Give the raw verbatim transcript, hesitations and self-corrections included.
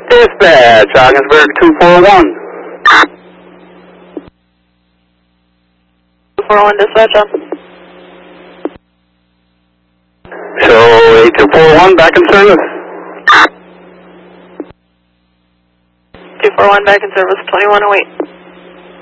Dispatch, Ogdensburg two four one. two four one dispatch up. So eight two four one back in service. two four one back in service, twenty-one oh eight.